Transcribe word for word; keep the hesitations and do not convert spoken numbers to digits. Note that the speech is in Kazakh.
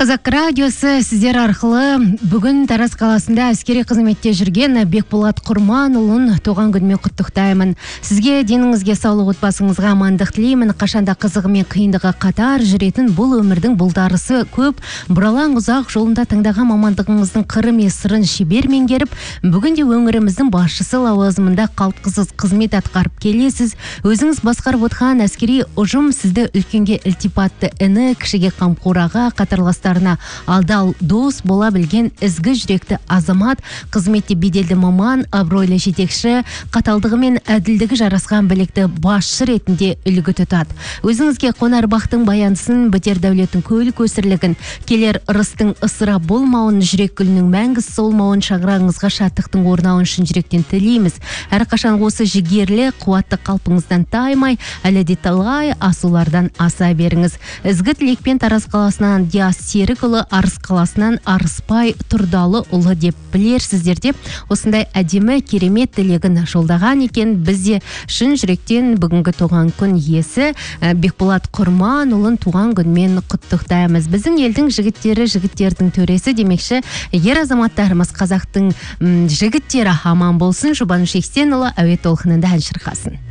Қазақ радиосы сіздер арқылы бүгін Тараз қаласында әскери қызметте жүрген Бекболат Құрманұлын туған күнімен құттықтаймын. Сізге, деніңізге саулық, отбасыңызға амандық тілеймін. Қашанда қызығы мен қиындығы қатар жүретін бұл өмірдің бұлдарысы көп. Бұралаң ұзақ жолында таңдаған мамандығыңыздың қыры мен сырын шебер меңгеріп, бүгінде өңіріміздің басшысы лауазымында қалтқысыз қызмет атқарып келесіз. Өзіңіз басқарып отқан әскери ұжым сізді үлкенге ілтипатты іні, кішіге қамқор аға, қатарластарына алдал дос бола білген ізгі жүректі азамат, қызметте беделді маман, абыройлы жетекші, қаталдығы мен әділдігі жарасқан білекті басшы ретінде үлгі тұтады. Өзіңізге қонар бақтың баянсын, бітер дәулеттің көл көсірлігін, келер ырыстың ысырап болмауын, жүрек гүлінің мәңгісі солмауын, шаңырағыңызға шаттықтың орнауын шын жүректен тілейміз. Әрқашан осы жігерлі, қуатты қалпыңыздан таймай, әлі де талай асулардан аса беріңіз. Ізгі тілекпен Тараз қаласынан Диас Серікұлы, Арыс қаласынан Арыспай Тұрдалыұлы деп білерсіздер деп осындай әдемі керемет тілегін жолдаған екен. Бізде шын жүректен бүгінгі туған күн иесі Бекболат Құрманұлын туған күнмен құттықтаймыз. Біздің елдің жігіттері жігіттердің төресі демекші, ер азаматтарымыз, қазақтың жігіттері аман болсын. Жұбаныш Ексенұлы әуе толқынында ән шырқасын.